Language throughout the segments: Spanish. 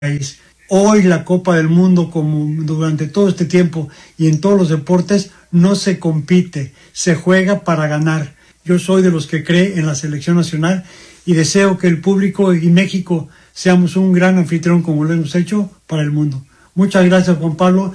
país. Hoy la Copa del Mundo, como durante todo este tiempo y en todos los deportes, no se compite, se juega para ganar. Yo soy de los que cree en la selección nacional y deseo que el público y México seamos un gran anfitrión como lo hemos hecho para el mundo. Muchas gracias, Juan Pablo.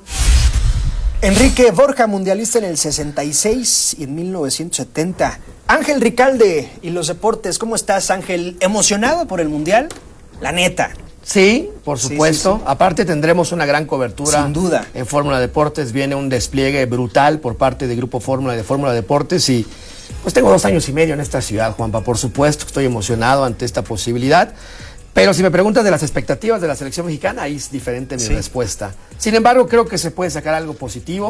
Enrique Borja, mundialista en el 66 y en 1970. Ángel Ricalde y los deportes. ¿Cómo estás, Ángel? ¿Emocionado por el mundial? La neta. Sí, por supuesto. Sí. Aparte tendremos una gran cobertura. Sin duda. En Fórmula Deportes viene un despliegue brutal por parte de Grupo Fórmula y de Fórmula Deportes y pues tengo 2 años y medio en esta ciudad, Juanpa. Por supuesto, estoy emocionado ante esta posibilidad. Pero si me preguntas de las expectativas de la selección mexicana, ahí es diferente mi respuesta. Sin embargo, creo que se puede sacar algo positivo.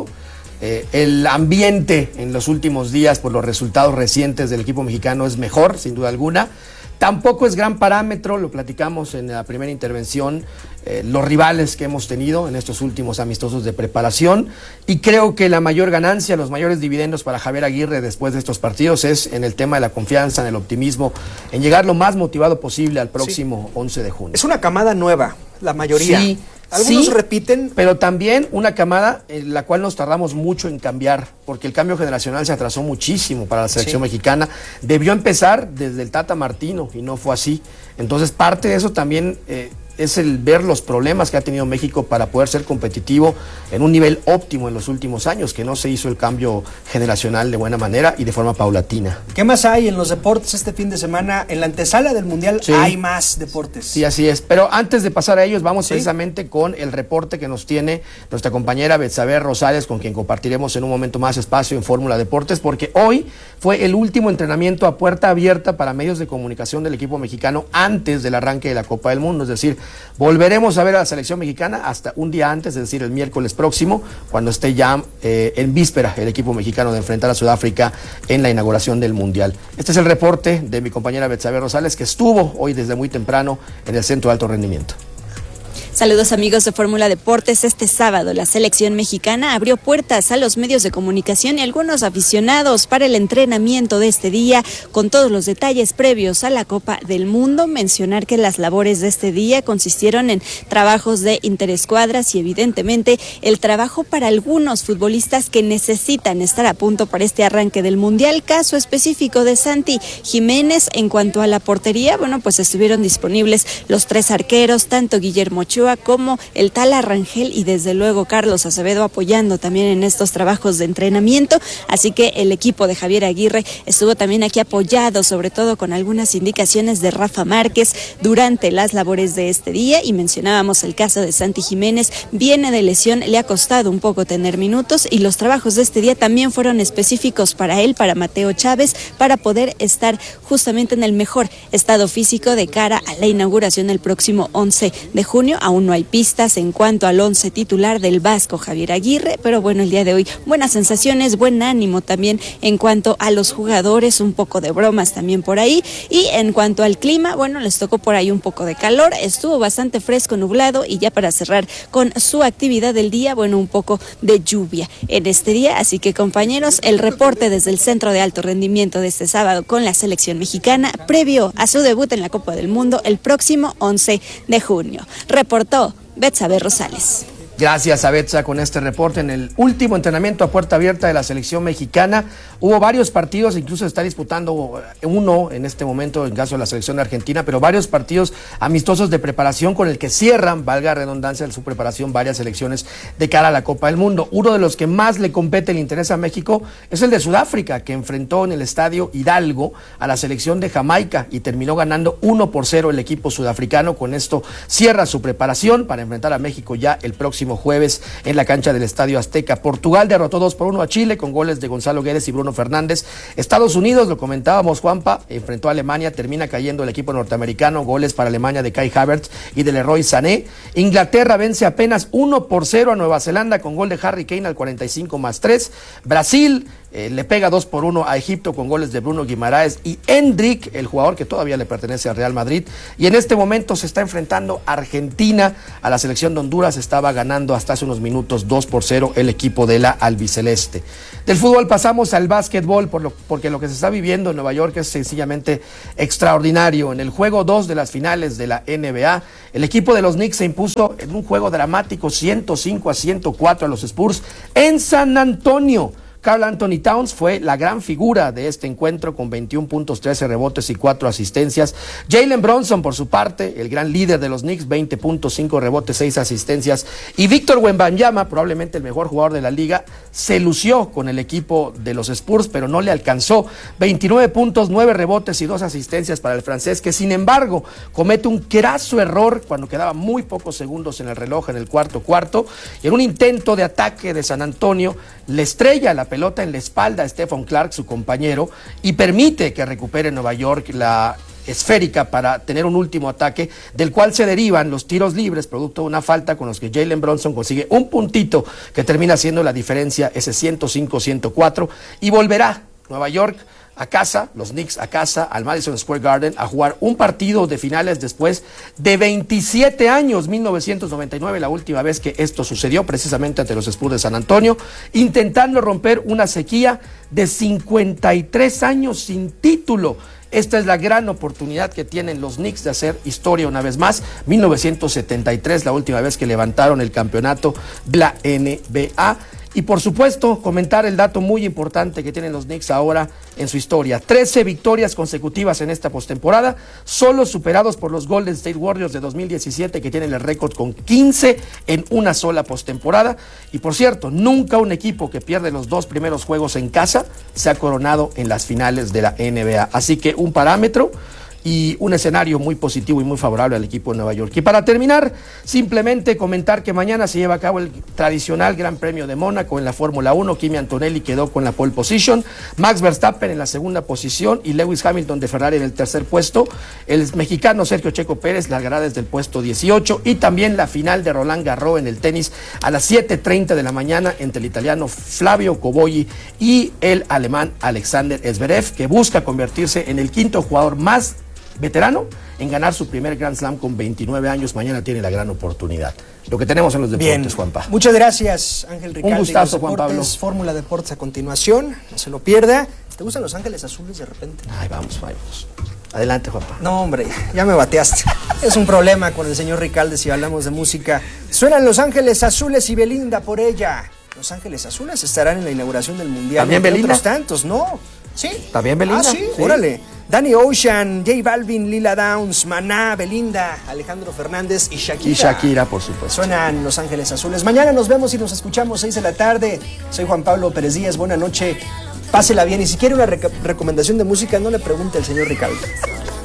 El ambiente en los últimos días por los resultados recientes del equipo mexicano es mejor, sin duda alguna. Tampoco es gran parámetro, lo platicamos en la primera intervención, los rivales que hemos tenido en estos últimos amistosos de preparación, y creo que la mayor ganancia, los mayores dividendos para Javier Aguirre después de estos partidos es en el tema de la confianza, en el optimismo, en llegar lo más motivado posible al próximo 11 de junio. Es una camada nueva, la mayoría. Sí. Algunos repiten. Pero también una camada en la cual nos tardamos mucho en cambiar, porque el cambio generacional se atrasó muchísimo para la selección mexicana. Debió empezar desde el Tata Martino y no fue así. Entonces parte de eso también es el ver los problemas que ha tenido México para poder ser competitivo en un nivel óptimo en los últimos años, que no se hizo el cambio generacional de buena manera y de forma paulatina. ¿Qué más hay en los deportes este fin de semana? En la antesala del Mundial hay más deportes. Sí, así es. Pero antes de pasar a ellos, vamos precisamente con el reporte que nos tiene nuestra compañera Betsabe Rosales, con quien compartiremos en un momento más espacio en Fórmula Deportes, porque hoy fue el último entrenamiento a puerta abierta para medios de comunicación del equipo mexicano antes del arranque de la Copa del Mundo, es decir, volveremos a ver a la selección mexicana hasta un día antes, es decir, el miércoles próximo, cuando esté ya en víspera el equipo mexicano de enfrentar a Sudáfrica en la inauguración del Mundial. Este es el reporte de mi compañera Betsabe Rosales, que estuvo hoy desde muy temprano en el Centro de Alto Rendimiento. Saludos amigos de Fórmula Deportes. Este sábado la selección mexicana abrió puertas a los medios de comunicación y algunos aficionados para el entrenamiento de este día, con todos los detalles previos a la Copa del Mundo. Mencionar que las labores de este día consistieron en trabajos de interescuadras y evidentemente el trabajo para algunos futbolistas que necesitan estar a punto para este arranque del Mundial. Caso específico de Santi Jiménez. En cuanto a la portería, bueno, pues estuvieron disponibles los 3 arqueros, tanto Guillermo Ochoa como el Tala Rangel y desde luego Carlos Acevedo apoyando también en estos trabajos de entrenamiento, así que el equipo de Javier Aguirre estuvo también aquí apoyado, sobre todo con algunas indicaciones de Rafa Márquez durante las labores de este día. Y mencionábamos el caso de Santi Jiménez, viene de lesión, le ha costado un poco tener minutos y los trabajos de este día también fueron específicos para él, para Mateo Chávez, para poder estar justamente en el mejor estado físico de cara a la inauguración el próximo 11 de junio. Aún no hay pistas en cuanto al 11 titular del vasco Javier Aguirre, pero bueno, el día de hoy buenas sensaciones, buen ánimo también en cuanto a los jugadores, un poco de bromas también por ahí. Y en cuanto al clima, bueno, les tocó por ahí un poco de calor, estuvo bastante fresco, nublado, y ya para cerrar con su actividad del día, bueno, un poco de lluvia en este día. Así que compañeros, el reporte desde el Centro de Alto Rendimiento de este sábado con la selección mexicana previo a su debut en la Copa del Mundo el próximo 11 de junio. Reportó Betsabe Rosales. Gracias a Betsa con este reporte. En el último entrenamiento a puerta abierta de la selección mexicana hubo varios partidos, incluso se está disputando uno en este momento en caso de la selección de Argentina, pero varios partidos amistosos de preparación con el que cierran, valga redundancia, en su preparación varias selecciones de cara a la Copa del Mundo. Uno de los que más le compete y le interesa a México es el de Sudáfrica, que enfrentó en el Estadio Hidalgo a la selección de Jamaica y terminó ganando 1-0 el equipo sudafricano. Con esto cierra su preparación para enfrentar a México ya el próximo jueves en la cancha del Estadio Azteca. Portugal derrotó 2-1 a Chile con goles de Gonzalo Guedes y Bruno Fernández. Estados Unidos, lo comentábamos, Juanpa, enfrentó a Alemania, termina cayendo el equipo norteamericano, goles para Alemania de Kai Havertz y de Leroy Sané. Inglaterra vence apenas 1-0 a Nueva Zelanda con gol de Harry Kane al 45+3. Brasil le pega 2-1 a Egipto con goles de Bruno Guimaraes y Endrick, el jugador que todavía le pertenece al Real Madrid. Y en este momento se está enfrentando Argentina a la selección de Honduras. Estaba ganando hasta hace unos minutos 2-0 el equipo de la albiceleste. Del fútbol pasamos al básquetbol porque lo que se está viviendo en Nueva York es sencillamente extraordinario. En el juego 2 de las finales de la NBA, el equipo de los Knicks se impuso en un juego dramático 105-104 a los Spurs en San Antonio. Karl Anthony Towns fue la gran figura de este encuentro con 21 puntos, 13 rebotes y 4 asistencias. Jalen Brunson, por su parte, el gran líder de los Knicks, 20 puntos, 5 rebotes, 6 asistencias. Y Víctor Wembanyama, probablemente el mejor jugador de la liga, se lució con el equipo de los Spurs, pero no le alcanzó. 29 puntos, 9 rebotes y 2 asistencias para el francés, que sin embargo comete un craso error cuando quedaban muy pocos segundos en el reloj en el cuarto y en un intento de ataque de San Antonio le estrella la pelota en la espalda a Stephon Clark, su compañero, y permite que recupere Nueva York la esférica para tener un último ataque, del cual se derivan los tiros libres, producto de una falta con los que Jalen Brunson consigue un puntito que termina siendo la diferencia, ese 105-104, y volverá Nueva York a casa, los Knicks a casa, al Madison Square Garden, a jugar un partido de finales después de 27 años, 1999, la última vez que esto sucedió, precisamente ante los Spurs de San Antonio, intentando romper una sequía de 53 años sin título. Esta es la gran oportunidad que tienen los Knicks de hacer historia una vez más. 1973, la última vez que levantaron el campeonato de la NBA. Y por supuesto, comentar el dato muy importante que tienen los Knicks ahora en su historia. 13 victorias consecutivas en esta postemporada, solo superados por los Golden State Warriors de 2017, que tienen el récord con 15 en una sola postemporada. Y por cierto, nunca un equipo que pierde los 2 primeros juegos en casa se ha coronado en las finales de la NBA. Así que un parámetro y un escenario muy positivo y muy favorable al equipo de Nueva York. Y para terminar, simplemente comentar que mañana se lleva a cabo el tradicional Gran Premio de Mónaco en la Fórmula 1. Kimi Antonelli quedó con la pole position, Max Verstappen en la segunda posición y Lewis Hamilton de Ferrari en el tercer puesto. El mexicano Sergio Checo Pérez largará desde el puesto 18, y también la final de Roland Garros en el tenis a las 7:30 de la mañana entre el italiano Flavio Cobolli y el alemán Alexander Zverev, que busca convertirse en el quinto jugador más veterano en ganar su primer Grand Slam con 29 años. Mañana tiene la gran oportunidad. Lo que tenemos en los deportes, Bien. Juanpa. Muchas gracias, Ángel Ricalde. Un gustazo, Juan Pablo. Fórmula Deportes a continuación, no se lo pierda. ¿Te gustan Los Ángeles Azules de repente? Ay, vamos. Adelante, Juanpa. No, hombre, ya me bateaste. Es un problema con el señor Ricalde si hablamos de música. Suenan Los Ángeles Azules y Belinda por ella. Los Ángeles Azules estarán en la inauguración del Mundial. ¿También Belinda? Otros tantos, ¿no? ¿Sí? ¿También Belinda? Ah, sí, órale. Danny Ocean, J Balvin, Lila Downs, Maná, Belinda, Alejandro Fernández y Shakira. Y Shakira, por supuesto. Suenan Los Ángeles Azules. Mañana nos vemos y nos escuchamos 6 de la tarde. Soy Juan Pablo Pérez Díaz. Buena noche. Pásela bien. Y si quiere una recomendación de música, no le pregunte al señor Ricalde.